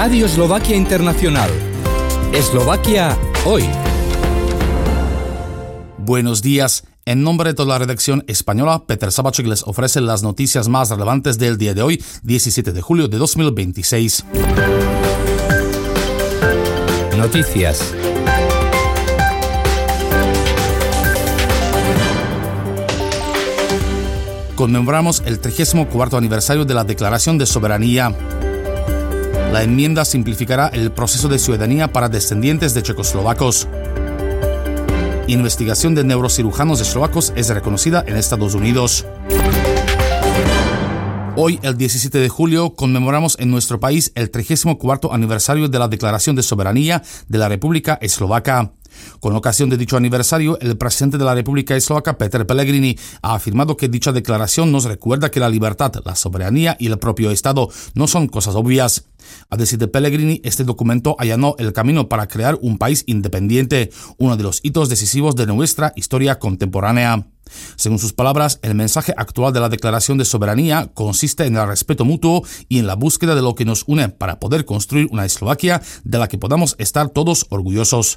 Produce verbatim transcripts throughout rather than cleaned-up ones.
Radio Eslovaquia Internacional. Eslovaquia hoy. Buenos días. En nombre de toda la redacción española, Peter Sabacek les ofrece las noticias más relevantes del día de hoy, diecisiete de julio de dos mil veintiséis. Noticias. Conmemoramos el trigésimo cuarto aniversario de la Declaración de Soberanía. La enmienda simplificará el proceso de ciudadanía para descendientes de checoslovacos. Investigación de neurocirujanos eslovacos es reconocida en Estados Unidos. Hoy, el diecisiete de julio, conmemoramos en nuestro país el trigésimo cuarto aniversario de la Declaración de Soberanía de la República Eslovaca. Con ocasión de dicho aniversario, el presidente de la República Eslovaca, Peter Pellegrini, ha afirmado que dicha declaración nos recuerda que la libertad, la soberanía y el propio Estado no son cosas obvias. A decir de Pellegrini, este documento allanó el camino para crear un país independiente, uno de los hitos decisivos de nuestra historia contemporánea. Según sus palabras, el mensaje actual de la Declaración de Soberanía consiste en el respeto mutuo y en la búsqueda de lo que nos une para poder construir una Eslovaquia de la que podamos estar todos orgullosos.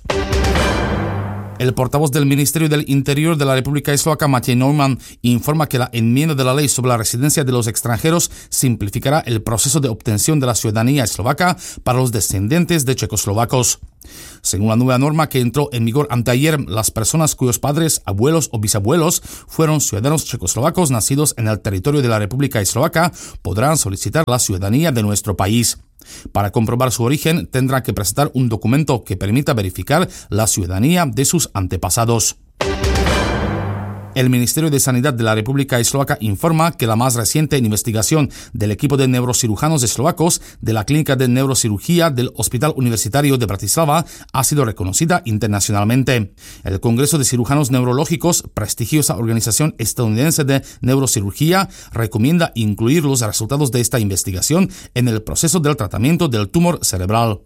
El portavoz del Ministerio del Interior de la República Eslovaca, Matej Neumann, informa que la enmienda de la ley sobre la residencia de los extranjeros simplificará el proceso de obtención de la ciudadanía eslovaca para los descendientes de checoslovacos. Según la nueva norma que entró en vigor anteayer, las personas cuyos padres, abuelos o bisabuelos fueron ciudadanos checoslovacos nacidos en el territorio de la República Eslovaca podrán solicitar la ciudadanía de nuestro país. Para comprobar su origen, tendrán que presentar un documento que permita verificar la ciudadanía de sus antepasados. El Ministerio de Sanidad de la República Eslovaca informa que la más reciente investigación del equipo de neurocirujanos eslovacos de la Clínica de Neurocirugía del Hospital Universitario de Bratislava ha sido reconocida internacionalmente. El Congreso de Cirujanos Neurológicos, prestigiosa organización estadounidense de neurocirugía, recomienda incluir los resultados de esta investigación en el proceso del tratamiento del tumor cerebral.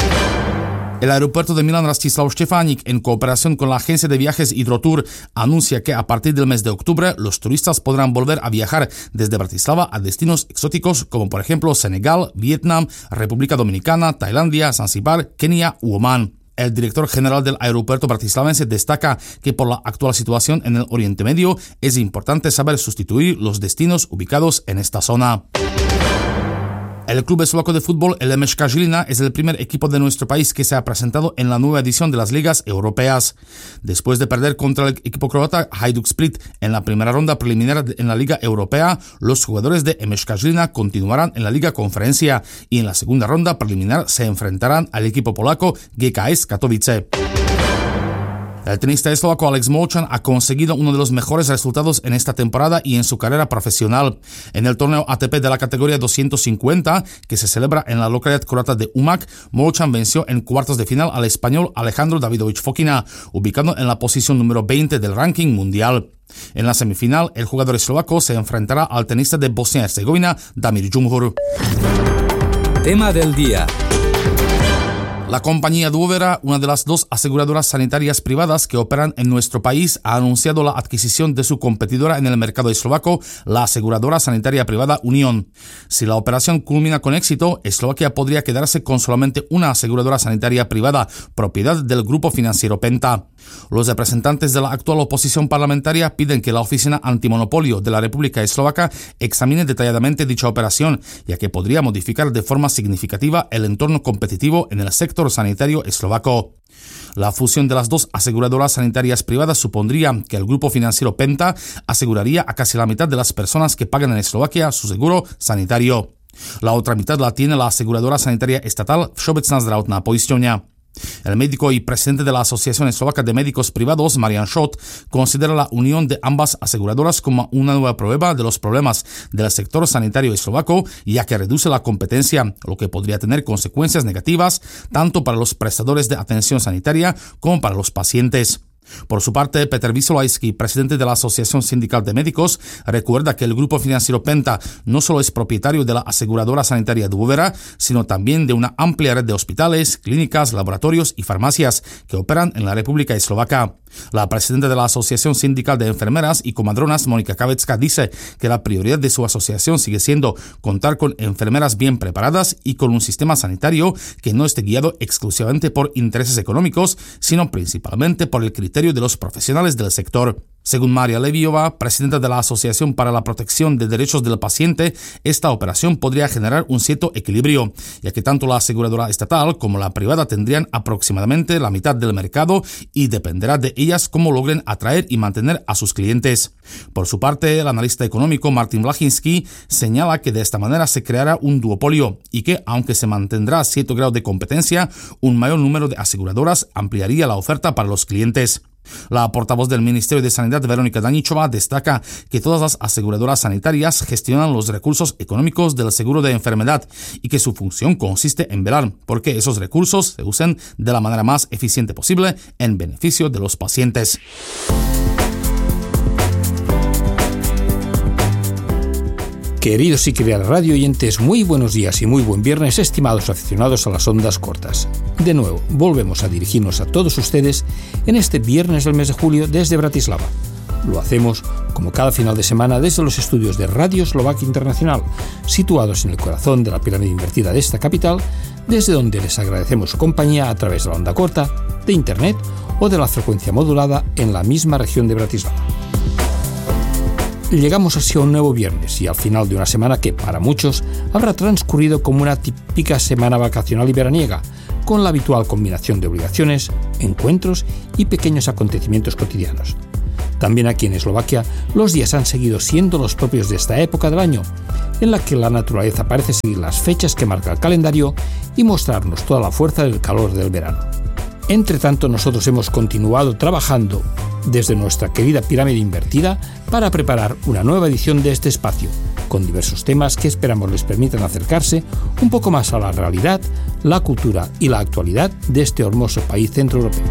El aeropuerto de Milan Rastislav Štefánik, en cooperación con la agencia de viajes Hydrotour, anuncia que a partir del mes de octubre los turistas podrán volver a viajar desde Bratislava a destinos exóticos como por ejemplo Senegal, Vietnam, República Dominicana, Tailandia, Zanzíbar, Kenia u Omán. El director general del aeropuerto bratislavense destaca que por la actual situación en el Oriente Medio es importante saber sustituir los destinos ubicados en esta zona. El club eslovaco de fútbol, el Meška Žilina, es el primer equipo de nuestro país que se ha presentado en la nueva edición de las ligas europeas. Después de perder contra el equipo croata Hajduk Split en la primera ronda preliminar en la Liga Europea, los jugadores de Meška Žilina continuarán en la Liga Conferencia y en la segunda ronda preliminar se enfrentarán al equipo polaco G K S Katowice. El tenista eslovaco Alex Molchan ha conseguido uno de los mejores resultados en esta temporada y en su carrera profesional. En el torneo A T P de la categoría doscientos cincuenta, que se celebra en la localidad croata de Umag, Molchan venció en cuartos de final al español Alejandro Davidovich Fokina, ubicado en la posición número veinte del ranking mundial. En la semifinal, el jugador eslovaco se enfrentará al tenista de Bosnia y Herzegovina, Damir Džumhur. Tema del día. La compañía Duovera, una de las dos aseguradoras sanitarias privadas que operan en nuestro país, ha anunciado la adquisición de su competidora en el mercado eslovaco, la aseguradora sanitaria privada Unión. Si la operación culmina con éxito, Eslovaquia podría quedarse con solamente una aseguradora sanitaria privada, propiedad del grupo financiero Penta. Los representantes de la actual oposición parlamentaria piden que la Oficina Antimonopolio de la República Eslovaca examine detalladamente dicha operación, ya que podría modificar de forma significativa el entorno competitivo en el sector sanitario eslovaco. La fusión de las dos aseguradoras sanitarias privadas supondría que el grupo financiero Penta aseguraría a casi la mitad de las personas que pagan en Eslovaquia su seguro sanitario. La otra mitad la tiene la aseguradora sanitaria estatal Všeobecná zdravotná poisťovňa. El médico y presidente de la Asociación Eslovaca de Médicos Privados, Marian Schott, considera la unión de ambas aseguradoras como una nueva prueba de los problemas del sector sanitario eslovaco, ya que reduce la competencia, lo que podría tener consecuencias negativas tanto para los prestadores de atención sanitaria como para los pacientes. Por su parte, Peter Vysolajský, presidente de la Asociación Sindical de Médicos, recuerda que el grupo financiero Penta no solo es propietario de la aseguradora sanitaria Duovera, sino también de una amplia red de hospitales, clínicas, laboratorios y farmacias que operan en la República Eslovaca. La presidenta de la Asociación Sindical de Enfermeras y Comadronas, Mónica Kavecka, dice que la prioridad de su asociación sigue siendo contar con enfermeras bien preparadas y con un sistema sanitario que no esté guiado exclusivamente por intereses económicos, sino principalmente por el criterio de los profesionales del sector. Según María Leviova, presidenta de la Asociación para la Protección de Derechos del Paciente, esta operación podría generar un cierto equilibrio, ya que tanto la aseguradora estatal como la privada tendrían aproximadamente la mitad del mercado y dependerá de ellas cómo logren atraer y mantener a sus clientes. Por su parte, el analista económico Martin Blachinski señala que de esta manera se creará un duopolio y que, aunque se mantendrá cierto grado de competencia, un mayor número de aseguradoras ampliaría la oferta para los clientes. La portavoz del Ministerio de Sanidad, Verónica Danichova, destaca que todas las aseguradoras sanitarias gestionan los recursos económicos del seguro de enfermedad y que su función consiste en velar porque esos recursos se usen de la manera más eficiente posible en beneficio de los pacientes. Queridos y queridas radio oyentes, muy buenos días y muy buen viernes, estimados aficionados a las ondas cortas. De nuevo, volvemos a dirigirnos a todos ustedes en este viernes del mes de julio desde Bratislava. Lo hacemos, como cada final de semana, desde los estudios de Radio Eslovaquia Internacional, situados en el corazón de la pirámide invertida de esta capital, desde donde les agradecemos su compañía a través de la onda corta, de internet o de la frecuencia modulada en la misma región de Bratislava. Llegamos así a un nuevo viernes y al final de una semana que, para muchos, habrá transcurrido como una típica semana vacacional y veraniega, con la habitual combinación de obligaciones, encuentros y pequeños acontecimientos cotidianos. También aquí en Eslovaquia, los días han seguido siendo los propios de esta época del año, en la que la naturaleza parece seguir las fechas que marca el calendario y mostrarnos toda la fuerza del calor del verano. Entre tanto, nosotros hemos continuado trabajando desde nuestra querida pirámide invertida para preparar una nueva edición de este espacio, con diversos temas que esperamos les permitan acercarse un poco más a la realidad, la cultura y la actualidad de este hermoso país centroeuropeo.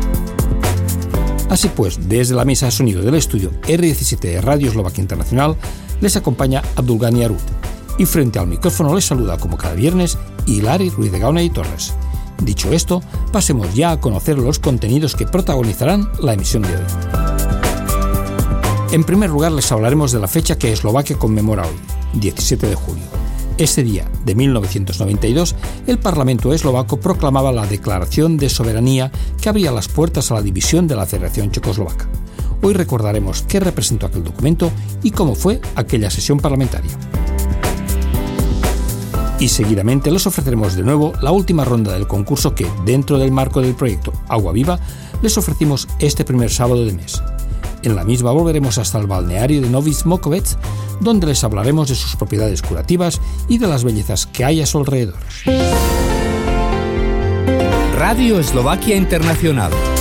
Así pues, desde la mesa de sonido del estudio erre diecisiete de Radio Eslovaquia Internacional, les acompaña Abdulgani Arut, y frente al micrófono les saluda como cada viernes Hilari Ruiz de Gauna y Torres. Dicho esto, pasemos ya a conocer los contenidos que protagonizarán la emisión de hoy. En primer lugar, les hablaremos de la fecha que Eslovaquia conmemora hoy, diecisiete de julio. Este día de mil novecientos noventa y dos, el Parlamento eslovaco proclamaba la Declaración de Soberanía que abría las puertas a la división de la Federación Checoslovaca. Hoy recordaremos qué representó aquel documento y cómo fue aquella sesión parlamentaria. Y seguidamente les ofreceremos de nuevo la última ronda del concurso que, dentro del marco del proyecto Agua Viva, les ofrecimos este primer sábado de mes. En la misma volveremos hasta el balneario de Novi Smokvec, donde les hablaremos de sus propiedades curativas y de las bellezas que hay a su alrededor. Radio Eslovaquia Internacional.